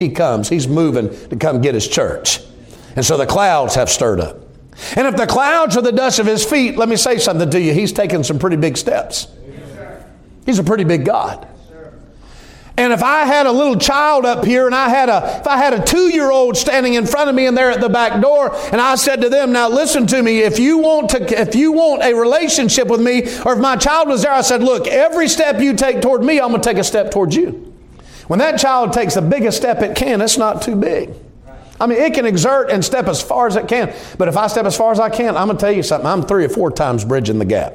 He comes. He's moving to come get his church. And so the clouds have stirred up. And if the clouds are the dust of his feet, let me say something to you. He's taken some pretty big steps. He's a pretty big God. And if I had a little child up here and if I had a 2-year-old standing in front of me and there at the back door, and I said to them, now listen to me, if you want a relationship with me, or if my child was there, I said, look, every step you take toward me, I'm going to take a step towards you. When that child takes the biggest step it can, it's not too big. I mean, it can exert and step as far as it can. But if I step as far as I can, I'm going to tell you something. I'm 3 or 4 times bridging the gap.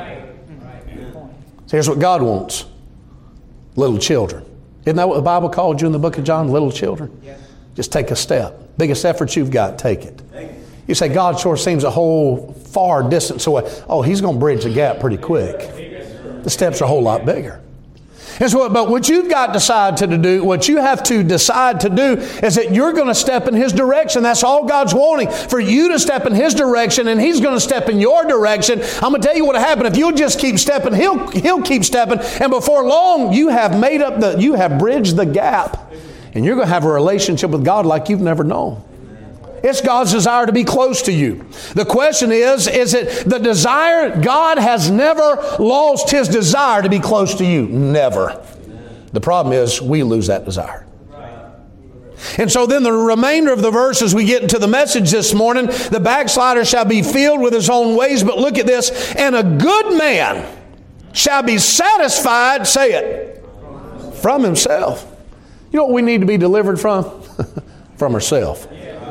So here's what God wants. Little children. Isn't that what the Bible called you in the book of John? Little children. Just take a step. Biggest effort you've got, take it. You say, God sure seems a whole far distance away. Oh, he's going to bridge the gap pretty quick. The steps are a whole lot bigger. And so, but what you've got to decide to do, what you have to decide to do is that you're going to step in His direction. That's all God's wanting, for you to step in His direction, and He's going to step in your direction. I'm going to tell you what will happen. If you'll just keep stepping, He'll keep stepping. And before long, you have bridged the gap. And you're going to have a relationship with God like you've never known. It's God's desire to be close to you. The question is it the desire? God has never lost His desire to be close to you. Never. The problem is we lose that desire. And so then the remainder of the verse, as we get into the message this morning, the backslider shall be filled with his own ways. But look at this. And a good man shall be satisfied, say it, from himself. You know what we need to be delivered from? From ourselves.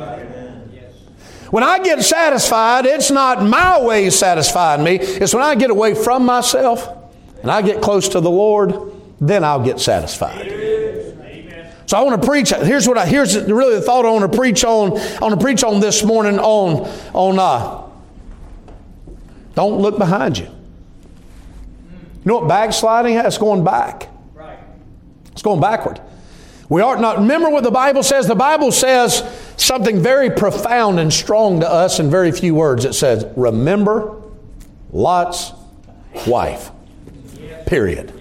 When I get satisfied, it's not my ways satisfying me. It's when I get away from myself and I get close to the Lord, then I'll get satisfied. So I want to preach. Here's really the thought I want to preach on. I want to preach on this morning on don't look behind you. You know what backsliding is? It's going back. It's going backward. We ought not remember what the Bible says. The Bible says something very profound and strong to us in very few words. It says, remember Lot's wife. Period.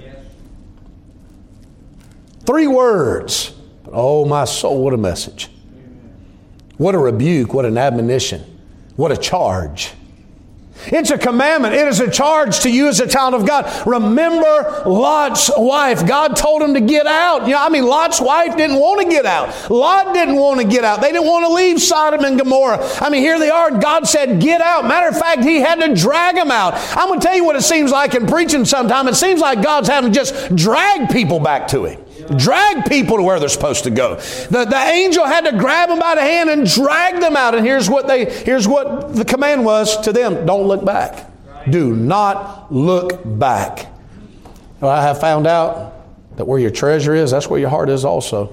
3 words. Oh, my soul, what a message. What a rebuke, what an admonition, what a charge. It's a commandment. It is a charge to you as a child of God. Remember Lot's wife. God told him to get out. Lot's wife didn't want to get out. Lot didn't want to get out. They didn't want to leave Sodom and Gomorrah. Here they are, and God said, get out. Matter of fact, He had to drag them out. I'm going to tell you what it seems like in preaching sometimes. It seems like God's having to just drag people back to Him. Drag people to where they're supposed to go. The angel had to grab them by the hand and drag them out. And here's what the command was to them. Don't look back. Do not look back. Well, I have found out that where your treasure is, that's where your heart is also.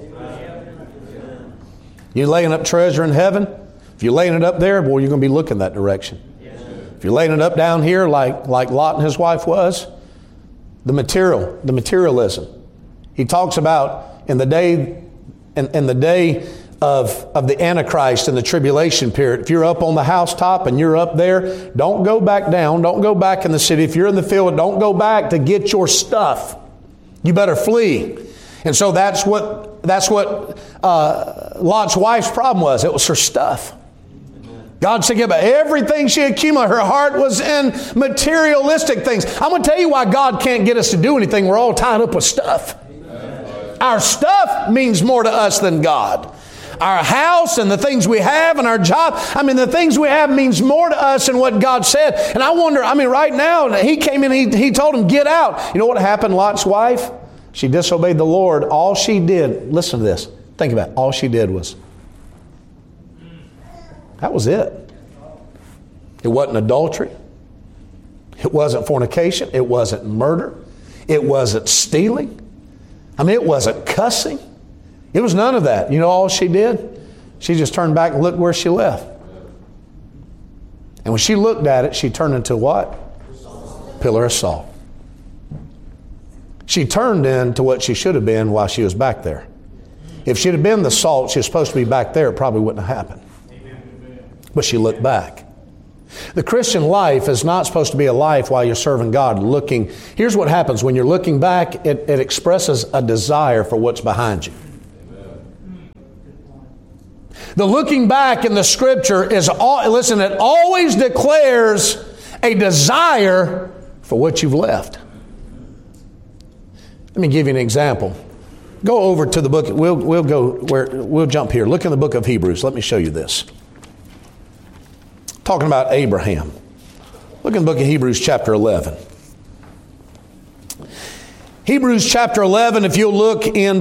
You're laying up treasure in heaven. If you're laying it up there, boy, you're going to be looking that direction. If you're laying it up down here like Lot and his wife was, the materialism. He talks about in the day of the Antichrist and the tribulation period. If you're up on the housetop and you're up there, don't go back down. Don't go back in the city. If you're in the field, don't go back to get your stuff. You better flee. And so that's what Lot's wife's problem was. It was her stuff. God said about everything she accumulated. Her heart was in materialistic things. I'm going to tell you why God can't get us to do anything. We're all tied up with stuff. Our stuff means more to us than God. Our house and the things we have and our job. The things we have means more to us than what God said. And I wonder, right now, He came in, he told him, get out. You know what happened, Lot's wife? She disobeyed the Lord. All she did, listen to this. Think about it. All she did was, that was it. It wasn't adultery. It wasn't fornication. It wasn't murder. It wasn't stealing. It wasn't cussing. It was none of that. You know all she did? She just turned back and looked where she left. And when she looked at it, she turned into what? Pillar of salt. She turned into what she should have been while she was back there. If she'd have been the salt she was supposed to be back there, it probably wouldn't have happened. But she looked back. The Christian life is not supposed to be a life while you're serving God looking. Here's what happens. When you're looking back, it expresses a desire for what's behind you. The looking back in the Scripture is, listen, it always declares a desire for what you've left. Let me give you an example. Go over to the book. We'll jump here. Look in the book of Hebrews. Let me show you this. Talking about Abraham. Look in the book of Hebrews chapter 11. Hebrews chapter 11, if you'll look in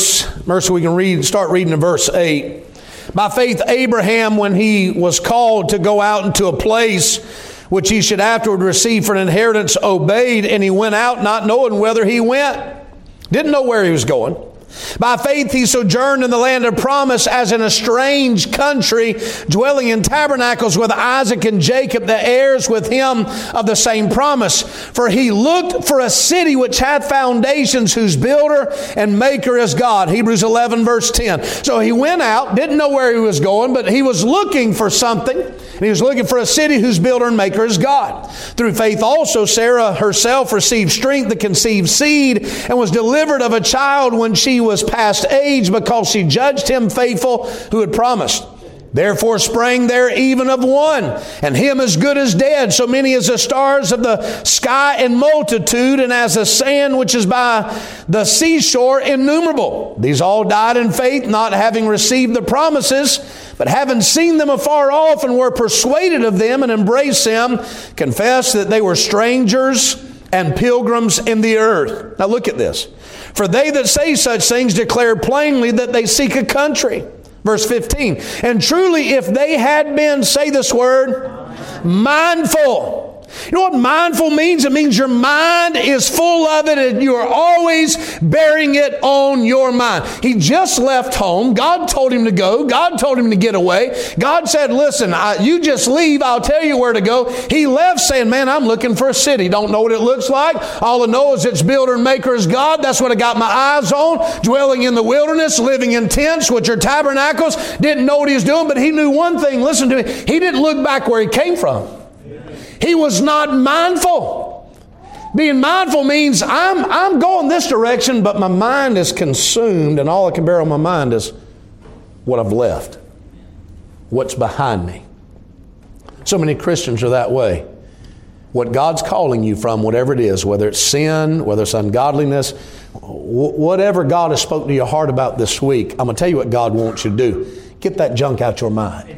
we can start reading in verse 8. By faith, Abraham, when he was called to go out into a place which he should afterward receive for an inheritance, obeyed, and he went out not knowing whither he went. Didn't know where he was going. By faith he sojourned in the land of promise as in a strange country, dwelling in tabernacles with Isaac and Jacob, the heirs with him of the same promise. For he looked for a city which hath foundations, whose builder and maker is God. Hebrews 11 verse 10. So he went out, didn't know where he was going, but he was looking for something. And he was looking for a city whose builder and maker is God. Through faith also Sarah herself received strength to conceive seed, and was delivered of a child when she was past age, because she judged him faithful who had promised. Therefore sprang there even of one, and him as good as dead, so many as the stars of the sky in multitude, and as the sand which is by the seashore innumerable. These all died in faith, not having received the promises, but having seen them afar off, and were persuaded of them, and embraced them, confessed that they were strangers and pilgrims in the earth. Now look at this. For they that say such things declare plainly that they seek a country. Verse 15. And truly if they had been, say this word, mindful. You know what mindful means? It means your mind is full of it and you are always bearing it on your mind. He just left home. God told him to go. God told him to get away. God said, listen, you just leave. I'll tell you where to go. He left saying, man, I'm looking for a city. Don't know what it looks like. All I know is its builder and maker is God. That's what I got my eyes on. Dwelling in the wilderness, living in tents, which are tabernacles. Didn't know what he was doing, but he knew one thing. Listen to me. He didn't look back where he came from. He was not mindful. Being mindful means I'm going this direction, but my mind is consumed, and all I can bear on my mind is what I've left, what's behind me. So many Christians are that way. What God's calling you from, whatever it is, whether it's sin, whether it's ungodliness, whatever God has spoken to your heart about this week, I'm going to tell you what God wants you to do. Get that junk out your mind.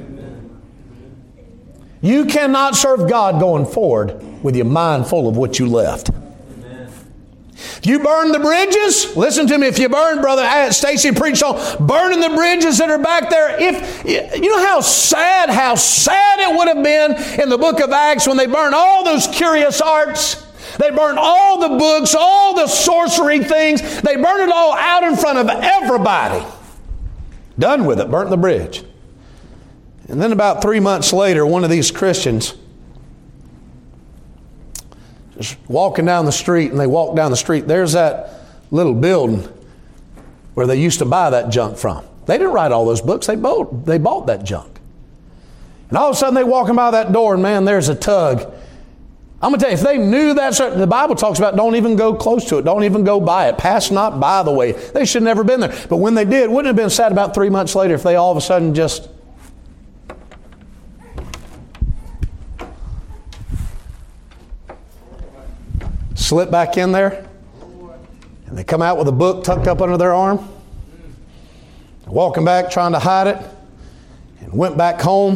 You cannot serve God going forward with your mind full of what you left. Amen. If you burn the bridges, listen to me, if you burn, Brother Stacy preached on burning the bridges that are back there. If you know how sad it would have been in the book of Acts when they burned all those curious arts. They burned all the books, all the sorcery things. They burned it all out in front of everybody. Done with it, burnt the bridge. And then about 3 months later, one of these Christians just walking down the street, and they walk down the street. There's that little building where they used to buy that junk from. They didn't write all those books. They bought that junk. And all of a sudden, they walking by that door, and man, there's a tug. I'm going to tell you, if they knew that, the Bible talks about don't even go close to it. Don't even go by it. Pass not by the way. They should have never been there. But when they did, wouldn't it have been sad about 3 months later if they all of a sudden just slip back in there, and they come out with a book tucked up under their arm, walking back trying to hide it, and went back home.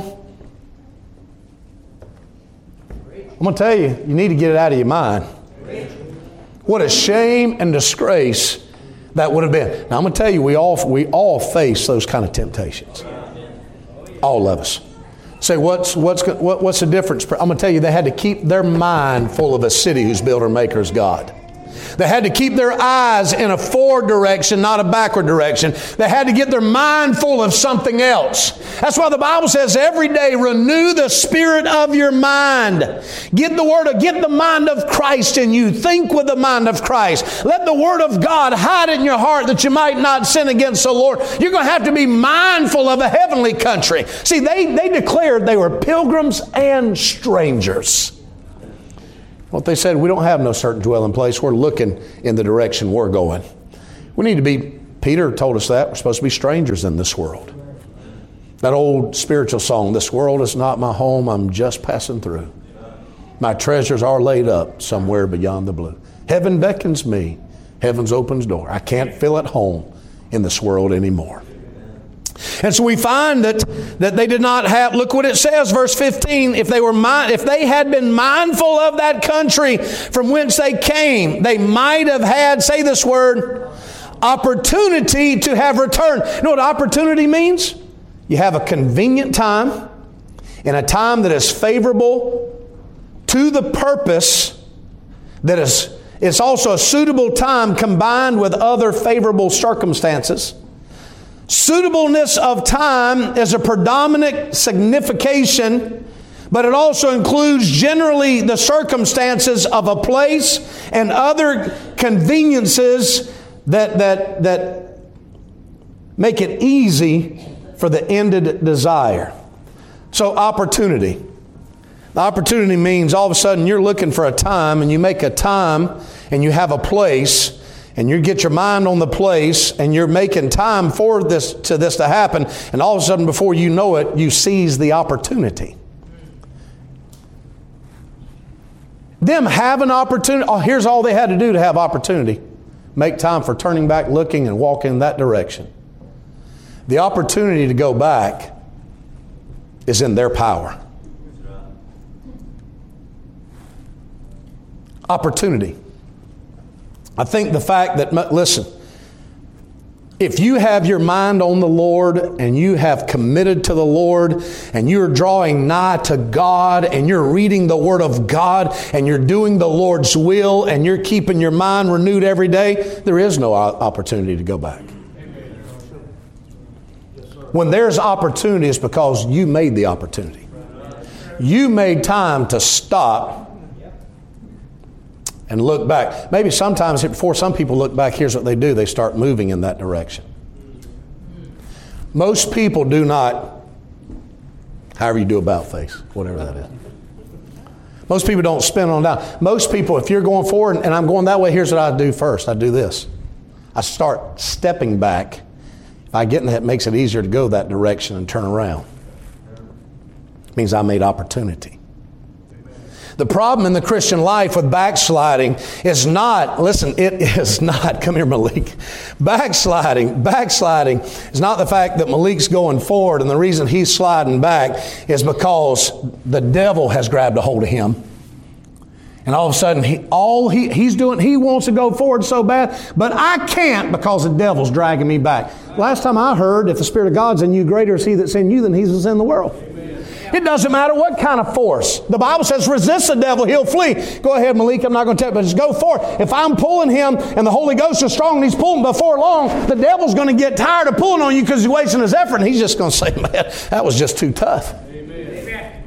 I'm going to tell you, you need to get it out of your mind. What a shame and disgrace that would have been. Now I'm going to tell you, we all face those kind of temptations. All of us. Say, what's the difference? I'm going to tell you, they had to keep their mind full of a city whose builder and maker is God. They had to keep their eyes in a forward direction, not a backward direction. They had to get their mind full of something else. That's why the Bible says every day, renew the spirit of your mind. Get the mind of Christ in you. Think with the mind of Christ. Let the Word of God hide in your heart that you might not sin against the Lord. You're going to have to be mindful of a heavenly country. See, they declared they were pilgrims and strangers. What they said, we don't have no certain dwelling place. We're looking in the direction we're going. We need to be, Peter told us that, we're supposed to be strangers in this world. That old spiritual song, this world is not my home, I'm just passing through. My treasures are laid up somewhere beyond the blue. Heaven beckons me, heaven's opens door. I can't feel at home in this world anymore. And so we find that they did not have, look what it says, verse 15, if they had been mindful of that country from whence they came, they might have had, say this word, opportunity to have returned. You know what opportunity means? You have a convenient time, and a time that is favorable to the purpose, that is, it's also a suitable time combined with other favorable circumstances. Suitableness of time is a predominant signification, but it also includes generally the circumstances of a place and other conveniences that make it easy for the ended desire. So opportunity. The opportunity means all of a sudden you're looking for a time, and you make a time and you have a place, and you get your mind on the place, and you're making time for this to happen, and all of a sudden before you know it, you seize the opportunity. Them having opportunity, here's all they had to do to have opportunity. Make time for turning back, looking, and walking in that direction. The opportunity to go back is in their power. Opportunity. I think the fact that, listen, if you have your mind on the Lord and you have committed to the Lord and you're drawing nigh to God and you're reading the Word of God and you're doing the Lord's will and you're keeping your mind renewed every day, there is no opportunity to go back. When there's opportunity, it's because you made the opportunity. You made time to stop and look back. Maybe sometimes before some people look back, here's what they do. They start moving in that direction. Most people do not, however you do about face, whatever that is. Most people don't spin on down. Most people, if you're going forward and I'm going that way, here's what I do first. I do this. I start stepping back. If I get in that, it makes it easier to go that direction and turn around. It means I made opportunity. The problem in the Christian life with backsliding is not, listen, it is not, come here Malik, backsliding is not the fact that Malik's going forward and the reason he's sliding back is because the devil has grabbed a hold of him. And all of a sudden, he's doing, he wants to go forward so bad, but I can't because the devil's dragging me back. Last time I heard, if the Spirit of God's in you, greater is He that's in you than He that's in the world. It doesn't matter what kind of force. The Bible says, resist the devil, he'll flee. Go ahead, Malik, I'm not going to tell you, but just go forward. If I'm pulling him and the Holy Ghost is strong and he's pulling before long, the devil's going to get tired of pulling on you because he's wasting his effort, and he's just going to say, man, that was just too tough. Amen.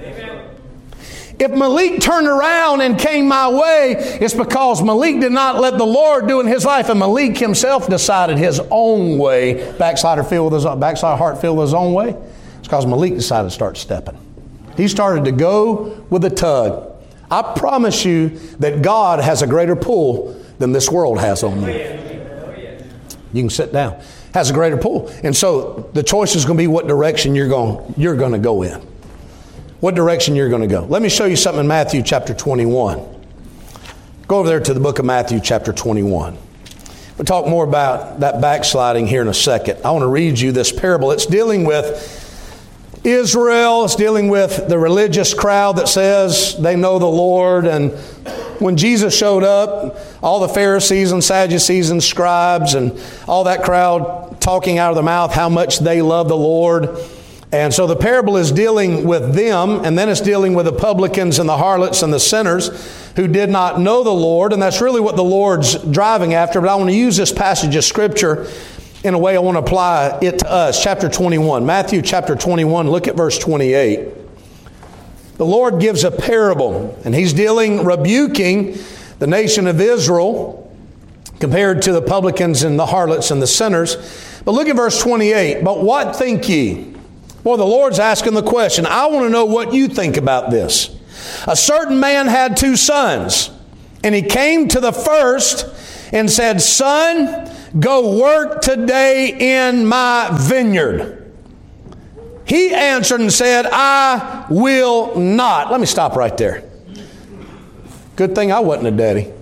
If Malik turned around and came my way, it's because Malik did not let the Lord do in his life, and Malik himself decided his own way. Backslider heart filled with his own way. It's because Malik decided to start stepping. He started to go with a tug. I promise you that God has a greater pull than this world has on you. You can sit down. Has a greater pull. And so the choice is going to be what direction you're going to go in. What direction you're going to go. Let me show you something in Matthew chapter 21. Go over there to the book of Matthew chapter 21. We'll talk more about that backsliding here in a second. I want to read you this parable. It's dealing with Israel. It's dealing with the religious crowd that says they know the Lord. And when Jesus showed up, all the Pharisees and Sadducees and scribes and all that crowd talking out of their mouth how much they love the Lord. And so the parable is dealing with them, and then it's dealing with the publicans and the harlots and the sinners who did not know the Lord. And that's really what the Lord's driving after. But I want to use this passage of Scripture in a way I want to apply it to us. Chapter 21. Matthew chapter 21, look at verse 28. The Lord gives a parable, and He's rebuking the nation of Israel compared to the publicans and the harlots and the sinners. But look at verse 28. But what think ye? Well, the Lord's asking the question. I want to know what you think about this. A certain man had 2 sons, and he came to the first and said, Son, go work today in my vineyard. He answered and said, I will not. Let me stop right there. Good thing I wasn't a daddy.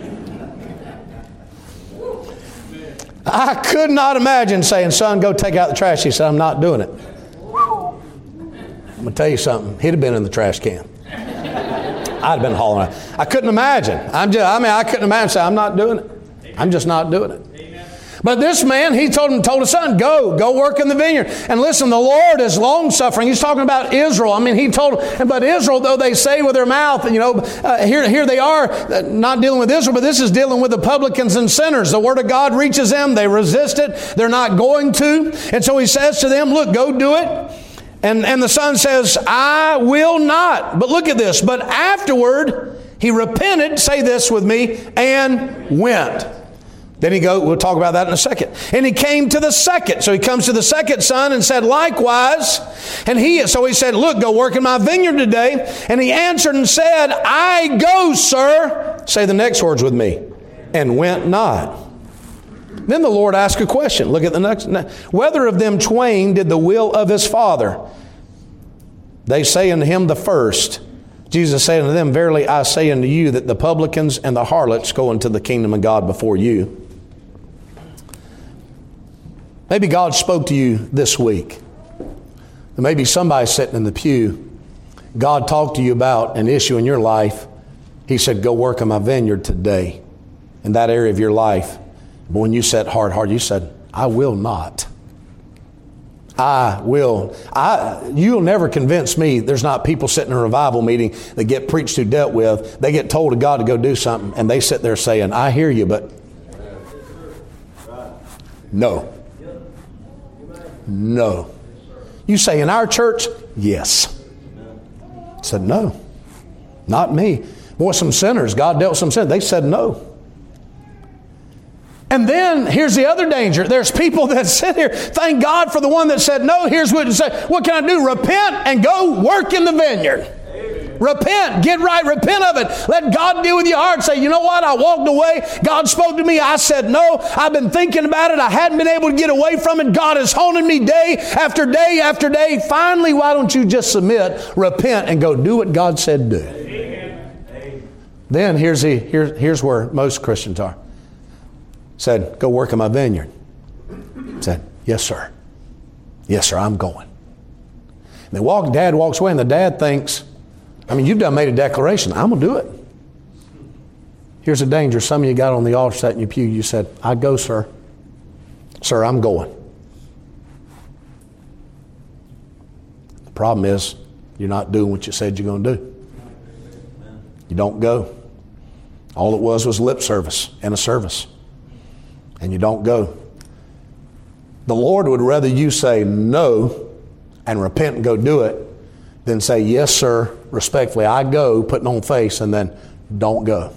I could not imagine saying, son, go take out the trash. He said, I'm not doing it. I'm going to tell you something. He'd have been in the trash can. I'd have been hauling out. I couldn't imagine. I couldn't imagine saying, I'm not doing it. I'm just not doing it. But this man, he told his son, go work in the vineyard. And listen, the Lord is long-suffering. He's talking about Israel. I mean, he told him, but Israel, though they say with their mouth, here they are, not dealing with Israel, but this is dealing with the publicans and sinners. The Word of God reaches them. They resist it. They're not going to. And so he says to them, look, go do it. And the son says, I will not. But look at this. But afterward, he repented, say this with me, and went. Then we'll talk about that in a second. And he came to the second. So he comes to the second son and said, likewise. So he said, look, go work in my vineyard today. And he answered and said, I go, sir. Say the next words with me. And went not. Then the Lord asked a question. Look at the next. Whether of them twain did the will of his father? They say unto him the first. Jesus said unto them, verily I say unto you that the publicans and the harlots go into the kingdom of God before you. Maybe God spoke to you this week. There may be somebody sitting in the pew. God talked to you about an issue in your life. He said, go work in my vineyard today in that area of your life. But when you said hard, you said, I will not. I will. You'll never convince me there's not people sitting in a revival meeting that get preached to, dealt with. They get told of God to go do something, and they sit there saying, I hear you, but no. No. You say, in our church? Yes. I said, no. Not me. Boy, some sinners, God dealt with some sinners. They said no. And then here's the other danger. There's people that sit here. Thank God for the one that said no. Here's what to say. What can I do? Repent and go work in the vineyard. Amen. Repent. Get right. Repent of it. Let God deal with your heart. Say, you know what? I walked away. God spoke to me. I said no. I've been thinking about it. I hadn't been able to get away from it. God is haunting me day after day after day. Finally, why don't you just submit, repent, and go do what God said do? Amen. Then here's where most Christians are. Said, go work in my vineyard. Said, yes, sir. Yes, sir, I'm going. And Dad walks away, and the dad thinks, you've done made a declaration. I'm going to do it. Here's the danger. Some of you got on the altar, sat in your pew. You said, I go, sir. Sir, I'm going. The problem is, you're not doing what you said you're going to do. You don't go. All it was lip service and a service. And you don't go. The Lord would rather you say no and repent and go do it than say, yes, sir, respectfully, I go, putting on face, and then don't go.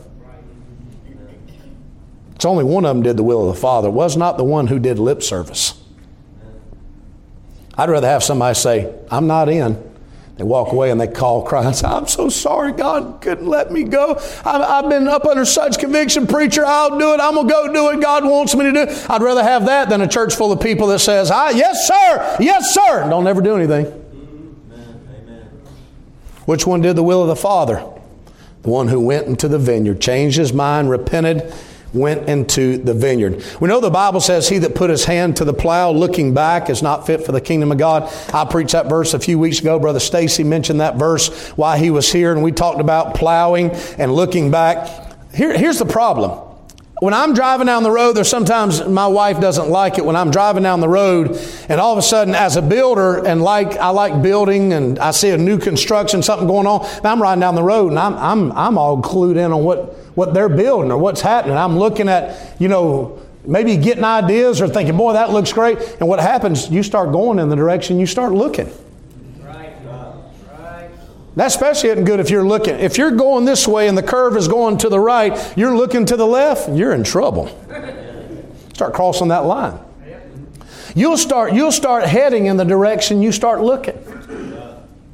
It's only one of them did the will of the Father. It was not the one who did lip service. I'd rather have somebody say, I'm not in. They walk away and they call, cry, and say, I'm so sorry, God couldn't let me go. I've been up under such conviction, preacher, I'll do it. I'm going to go do it. God wants me to do it. I'd rather have that than a church full of people that says, yes, sir, yes, sir, and don't ever do anything. Amen. Which one did the will of the Father? The one who went into the vineyard, changed his mind, repented, went into the vineyard. We know the Bible says, he that put his hand to the plow looking back is not fit for the kingdom of God. I preached that verse a few weeks ago. Brother Stacy mentioned that verse while he was here, and we talked about plowing and looking back. Here's the problem. When I'm driving down the road, there's sometimes my wife doesn't like it when I'm driving down the road, and all of a sudden, as a builder, and I like building, and I see a new construction, something going on, and I'm riding down the road, and I'm all clued in on what they're building or what's happening. I'm looking at, maybe getting ideas or thinking, boy, that looks great. And what happens, you start going in the direction you start looking. Right. That especially isn't good if you're looking. If you're going this way and the curve is going to the right, you're looking to the left, you're in trouble. Start crossing that line. You'll start heading in the direction you start looking.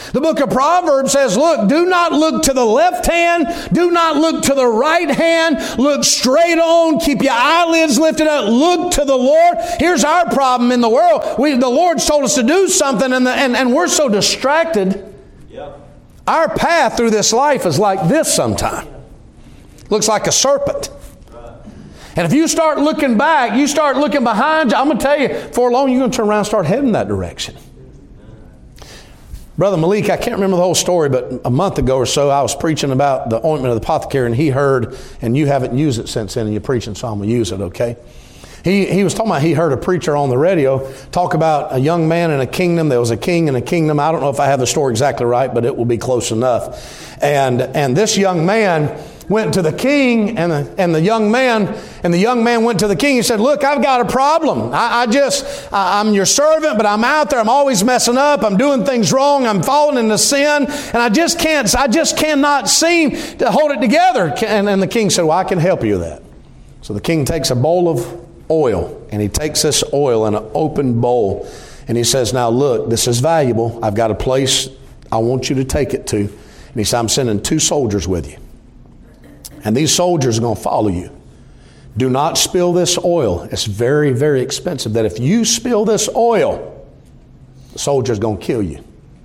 The book of Proverbs says, look, do not look to the left hand. Do not look to the right hand. Look straight on. Keep your eyelids lifted up. Look to the Lord. Here's our problem in the world. The Lord's told us to do something and we're so distracted. Our path through this life is like this sometimes. Looks like a serpent. And if you start looking back, you start looking behind you, I'm going to tell you, before long you're going to turn around and start heading that direction. Brother Malik, I can't remember the whole story, but a month ago or so, I was preaching about the ointment of the apothecary, and he heard, and you haven't used it since then, and you're preaching, so I'm going to use it, okay? He was talking about he heard a preacher on the radio talk about a young man in a kingdom. There was a king in a kingdom. I don't know if I have the story exactly right, but it will be close enough. And this young man went to the king, and the young man went to the king. He said, look, I've got a problem. I'm your servant, but I'm out there. I'm always messing up. I'm doing things wrong. I'm falling into sin, and I just cannot seem to hold it together. And the king said, well, I can help you with that. So the king takes a bowl of oil, and he takes this oil in an open bowl, and he says, now look, this is valuable. I've got a place I want you to take it to. And he said, I'm sending 2 soldiers with you. And these soldiers are going to follow you. Do not spill this oil. It's very, very expensive. That if you spill this oil, the soldier's going to kill you.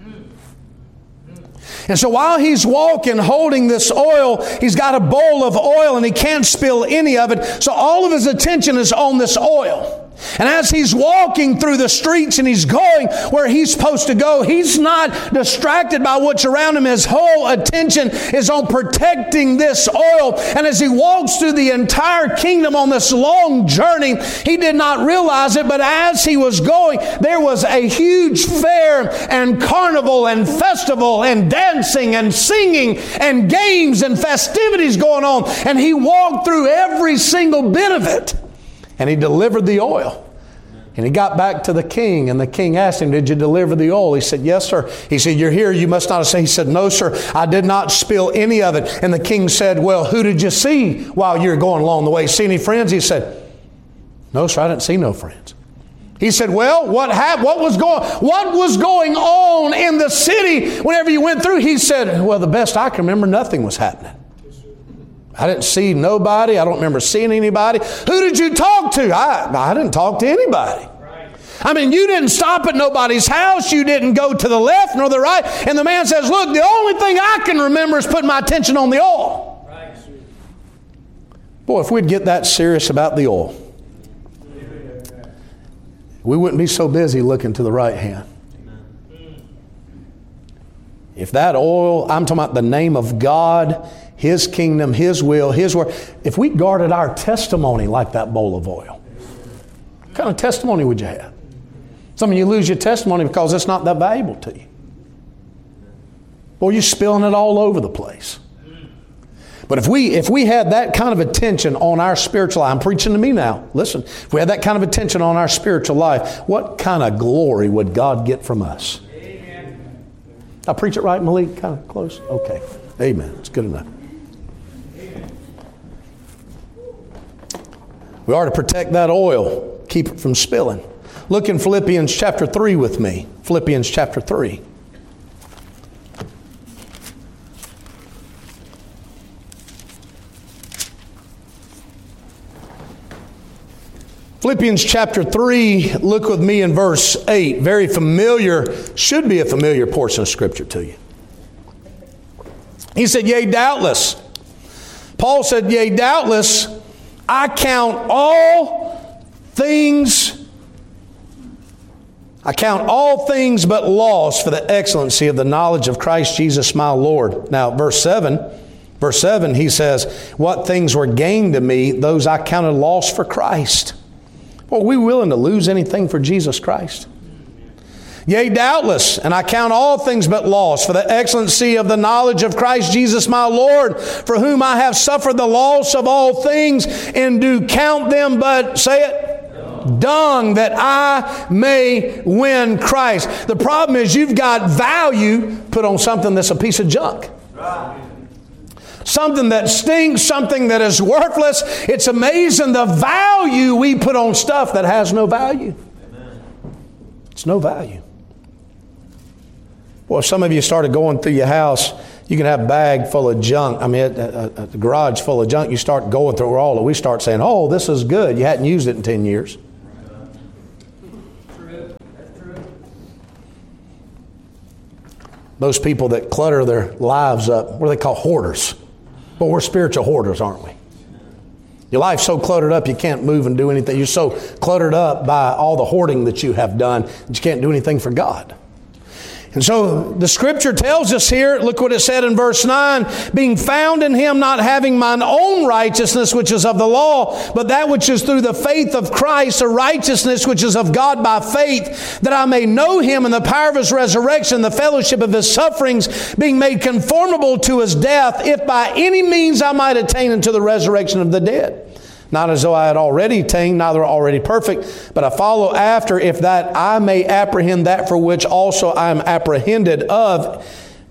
And so while he's walking, holding this oil, he's got a bowl of oil and he can't spill any of it. So all of his attention is on this oil. And as he's walking through the streets and he's going where he's supposed to go, he's not distracted by what's around him. His whole attention is on protecting this oil. And as he walks through the entire kingdom on this long journey, he did not realize it, but as he was going, there was a huge fair and carnival and festival and dancing and singing and games and festivities going on. And he walked through every single bit of it. And he delivered the oil. And he got back to the king, and the king asked him, did you deliver the oil? He said, yes, sir. He said, you're here, you must not have said. He said, no, sir, I did not spill any of it. And the king said, well, who did you see while you were going along the way? See any friends? He said, no, sir, I didn't see no friends. He said, well, what was going on in the city whenever you went through? He said, well, the best I can remember, nothing was happening. I didn't see nobody. I don't remember seeing anybody. Who did you talk to? I didn't talk to anybody. I mean, you didn't stop at nobody's house. You didn't go to the left nor the right. And the man says, look, the only thing I can remember is putting my attention on the oil. Boy, if we'd get that serious about the oil, we wouldn't be so busy looking to the right hand. If that oil, I'm talking about the name of God, His kingdom, His will, His word. If we guarded our testimony like that bowl of oil, what kind of testimony would you have? Some of you lose your testimony because it's not that valuable to you. Or you're spilling it all over the place. But if we had that kind of attention on our spiritual life, I'm preaching to me now, listen, if we had that kind of attention on our spiritual life, what kind of glory would God get from us? Amen. I preach it right, Malik? Kind of close? Okay. Amen. It's good enough. We are to protect that oil, keep it from spilling. Look in Philippians chapter 3 with me. Philippians chapter 3. Philippians chapter 3, look with me in verse 8. Very familiar, should be a familiar portion of Scripture to you. He said, yea, doubtless. Paul said, yea, doubtless, I count all things but loss for the excellency of the knowledge of Christ Jesus my Lord. Now, verse 7, he says, what things were gained to me, those I counted loss for Christ. Well, are we willing to lose anything for Jesus Christ? Yea, doubtless, and I count all things but loss for the excellency of the knowledge of Christ Jesus my Lord, for whom I have suffered the loss of all things, and do count them but, say it, dung, that I may win Christ. The problem is you've got value put on something that's a piece of junk. Something that stinks, something that is worthless. It's amazing the value we put on stuff that has no value. It's no value. Well, if some of you started going through your house, you can have a bag full of junk. I mean, a garage full of junk. You start going through all of it. We start saying, oh, this is good. You hadn't used it in 10 years. True. That's true. Those people that clutter their lives up, what do they call hoarders? Well, we're spiritual hoarders, aren't we? Your life's so cluttered up you can't move and do anything. You're so cluttered up by all the hoarding that you have done that you can't do anything for God. And so the Scripture tells us here, look what it said in verse 9, being found in Him, not having mine own righteousness, which is of the law, but that which is through the faith of Christ, a righteousness which is of God by faith, that I may know Him in the power of His resurrection, the fellowship of His sufferings, being made conformable to His death, if by any means I might attain unto the resurrection of the dead. Not as though I had already attained, neither already perfect, but I follow after, if that I may apprehend that for which also I am apprehended of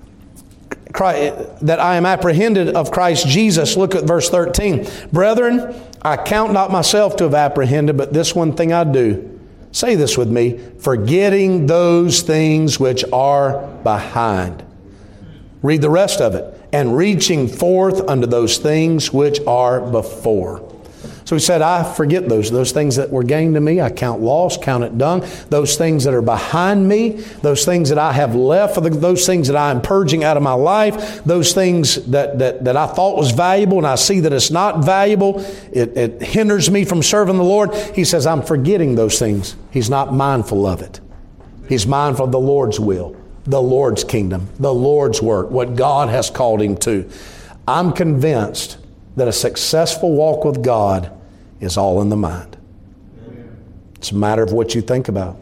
that I am apprehended of Christ Jesus. Look at verse 13. Brethren, I count not myself to have apprehended, but this one thing I do. Say this with me. Forgetting those things which are behind. Read the rest of it. And reaching forth unto those things which are before. So he said, I forget those things that were gained to me. I count loss, count it dung. Those things that are behind me, those things that I have left, those things that I am purging out of my life, those things that I thought was valuable and I see that it's not valuable. It hinders me from serving the Lord. He says, I'm forgetting those things. He's not mindful of it. He's mindful of the Lord's will, the Lord's kingdom, the Lord's work, what God has called him to. I'm convinced that a successful walk with God is all in the mind. It's a matter of what you think about.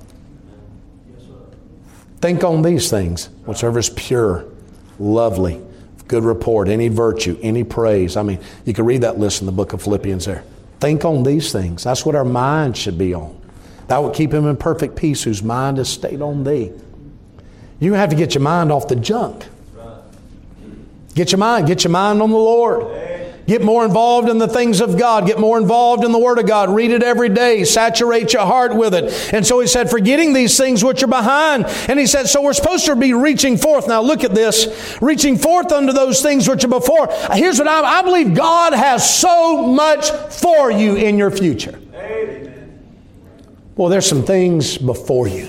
Think on these things, whatsoever is pure, lovely, good report, any virtue, any praise. I mean, you can read that list in the book of Philippians there. Think on these things. That's what our mind should be on. Thou wilt keep him in perfect peace whose mind is stayed on thee. You have to get your mind off the junk. Get your mind on the Lord. Get more involved in the things of God. Get more involved in the Word of God. Read it every day. Saturate your heart with it. And so he said, forgetting these things which are behind. And he said, so we're supposed to be reaching forth. Now look at this. Reaching forth unto those things which are before. Here's what I believe God has so much for you in your future. Amen. Well, there's some things before you.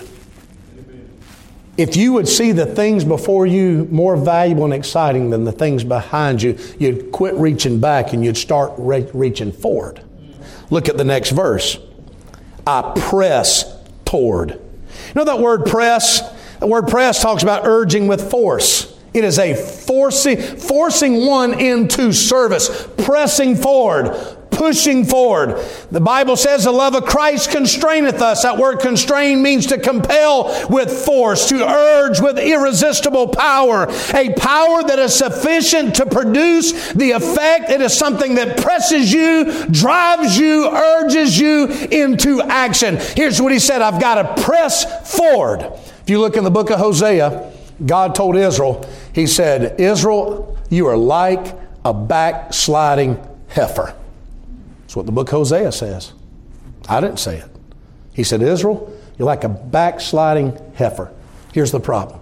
If you would see the things before you more valuable and exciting than the things behind you, you'd quit reaching back and you'd start reaching forward. Look at the next verse. I press toward. You know that word press? The word press talks about urging with force. It is a forcing one into service, pressing forward, pushing forward. The Bible says the love of Christ constraineth us. That word constrain means to compel with force, to urge with irresistible power. A power that is sufficient to produce the effect. It is something that presses you, drives you, urges you into action. Here's what he said, I've got to press forward. If you look in the book of Hosea, God told Israel, he said, Israel, you are like a backsliding heifer. That's what the book of Hosea says. I didn't say it. He said, Israel, you're like a backsliding heifer. Here's the problem.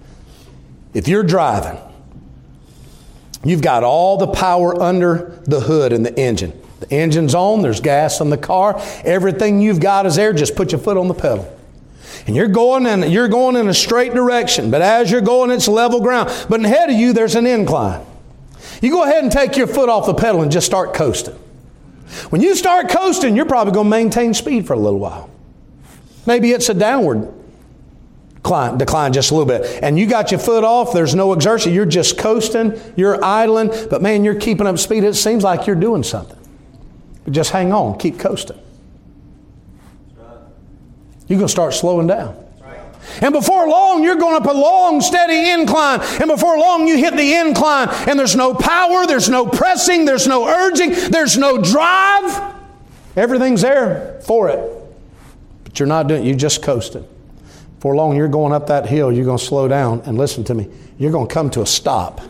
If you're driving, you've got all the power under the hood in the engine. The engine's on, there's gas in the car. Everything you've got is there. Just put your foot on the pedal. And you're going in a straight direction. But as you're going, it's level ground. But ahead of you, there's an incline. You go ahead and take your foot off the pedal and just start coasting. When you start coasting, you're probably going to maintain speed for a little while. Maybe it's a downward decline just a little bit. And you got your foot off, there's no exertion. You're just coasting, you're idling, but man, you're keeping up speed. It seems like you're doing something. But just hang on, keep coasting. You're going to start slowing down. And before long, you're going up a long, steady incline. And before long, you hit the incline. And there's no power, there's no pressing, there's no urging, there's no drive. Everything's there for it. But you're not doing it, you're just coasting. Before long, you're going up that hill, you're going to slow down. And listen to me, you're going to come to a stop.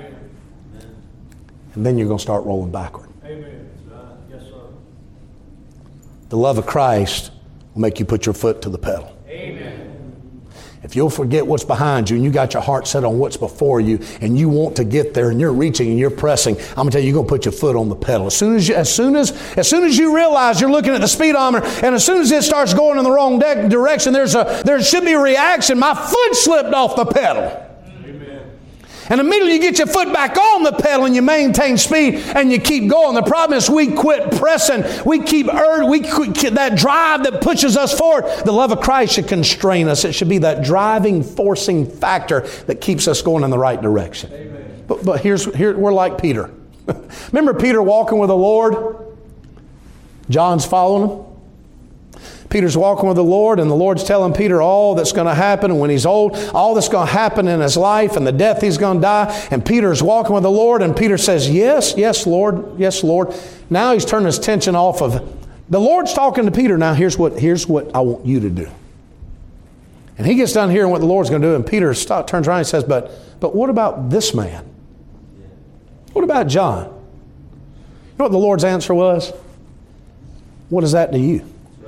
And then you're going to start rolling backward. Amen. Yes, sir. The love of Christ will make you put your foot to the pedal. Amen. If you'll forget what's behind you and you got your heart set on what's before you and you want to get there and you're reaching and you're pressing, I'm going to tell you, you're going to put your foot on the pedal. As soon as you realize you're looking at the speedometer and as soon as it starts going in the wrong direction, there should be a reaction. My foot slipped off the pedal. And immediately you get your foot back on the pedal and you maintain speed and you keep going. The problem is we quit pressing. We quit that drive that pushes us forward. The love of Christ should constrain us. It should be that driving, forcing factor that keeps us going in the right direction. Amen. But here we're like Peter. Remember Peter walking with the Lord? John's following him. Peter's walking with the Lord, and the Lord's telling Peter all that's going to happen, and when he's old, all that's going to happen in his life, and the death he's going to die. And Peter's walking with the Lord, and Peter says, yes, Lord, yes, Lord. Now he's turning his attention off of the Lord's talking to Peter. Now here's what I want you to do. And he gets done hearing what the Lord's going to do, and Peter turns around and says, but what about this man? What about John? You know what the Lord's answer was? What is that to you?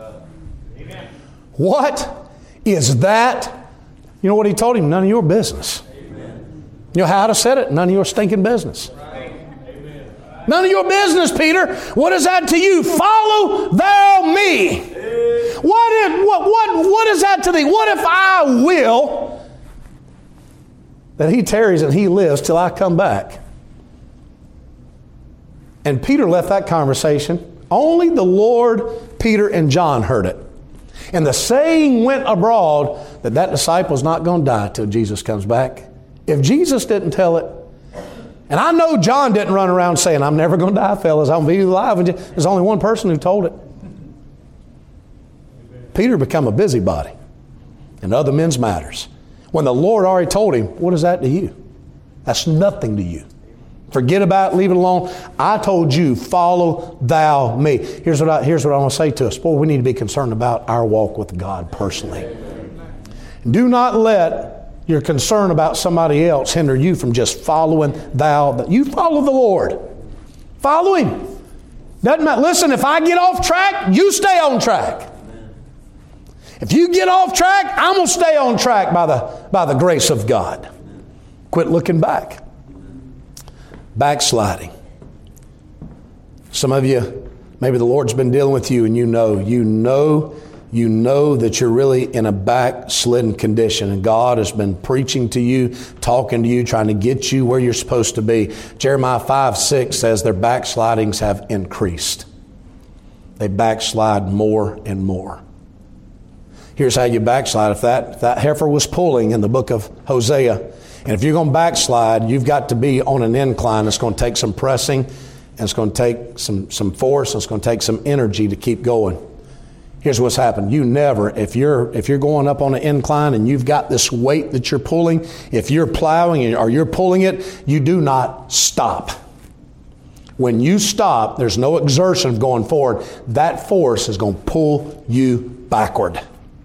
What is that? You know what he told him? None of your business. Amen. You know how to said it? None of your stinking business. Right. None of your business, Peter. What is that to you? Follow thou me. What is that to thee? What if I will that he tarries and he lives till I come back? And Peter left that conversation. Only the Lord, Peter, and John heard it. And the saying went abroad that disciple's not going to die till Jesus comes back. If Jesus didn't tell it, and I know John didn't run around saying, I'm never going to die, fellas. I'm going to be alive. There's only one person who told it. Peter became a busybody in other men's matters. When the Lord already told him, what is that to you? That's nothing to you. Forget about it, leave it alone. I told you, follow thou me. Here's what I want to say to us. Boy, we need to be concerned about our walk with God personally. Do not let your concern about somebody else hinder you from just following thou. You follow the Lord. Follow Him. Doesn't matter. Listen, if I get off track, you stay on track. If you get off track, I'm going to stay on track by the grace of God. Quit looking back. Backsliding. Some of you, maybe the Lord's been dealing with you and you know that you're really in a backslidden condition and God has been preaching to you, talking to you, trying to get you where you're supposed to be. Jeremiah 5:6 says their backslidings have increased. They backslide more and more. Here's how you backslide. If that heifer was pulling in the book of Hosea, and if you're going to backslide, you've got to be on an incline. It's going to take some pressing, and it's going to take some force, and it's going to take some energy to keep going. Here's what's happened. You never, if you're going up on an incline and you've got this weight that you're pulling, if you're plowing or you're pulling it, you do not stop. When you stop, there's no exertion of going forward. That force is going to pull you backward.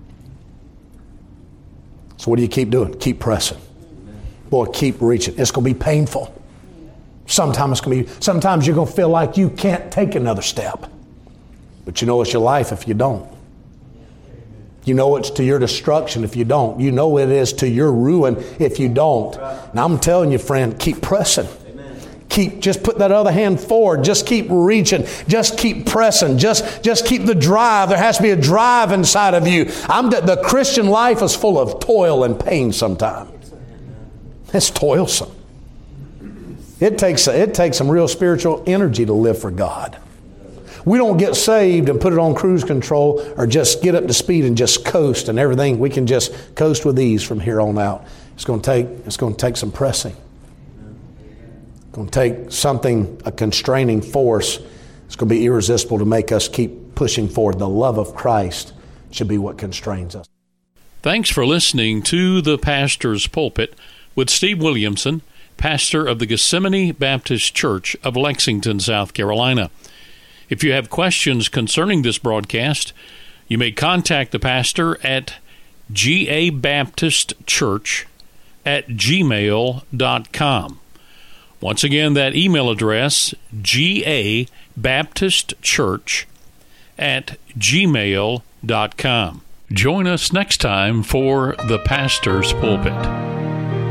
So what do you keep doing? Keep pressing. Boy, keep reaching. It's going to be painful. Sometimes you're going to feel like you can't take another step. But you know it's your life if you don't. You know it's to your destruction if you don't. You know it is to your ruin if you don't. Now I'm telling you, friend, keep pressing. Just put that other hand forward. Just keep reaching. Just keep pressing. Just keep the drive. There has to be a drive inside of you. The Christian life is full of toil and pain sometimes. It's toilsome. It takes some real spiritual energy to live for God. We don't get saved and put it on cruise control or just get up to speed and just coast and everything. We can just coast with ease from here on out. It's going to take some pressing. It's going to take something, a constraining force. It's going to be irresistible to make us keep pushing forward. The love of Christ should be what constrains us. Thanks for listening to The Pastor's Pulpit with Steve Williamson, pastor of the Gethsemane Baptist Church of Lexington, South Carolina. If you have questions concerning this broadcast, you may contact the pastor at gabaptistchurch@gmail.com. Once again, that email address, gabaptistchurch@gmail.com. Join us next time for The Pastor's Pulpit.